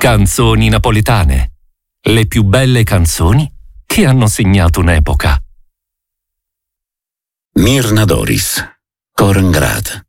Canzoni napoletane. Le più belle canzoni che hanno segnato un'epoca. Mirna Doris, Coren Grat.